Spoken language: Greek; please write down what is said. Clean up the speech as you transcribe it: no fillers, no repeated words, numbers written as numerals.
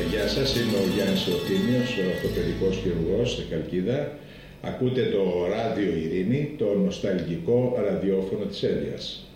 Γεια σας, είμαι ο Γιάννης Ορθήνιος, ο ορθοπαιδικός χειρουργός στη Χαλκίδα. Ακούτε το Ράδιο Ειρήνη, το νοσταλγικό ραδιόφωνο της Έλιας.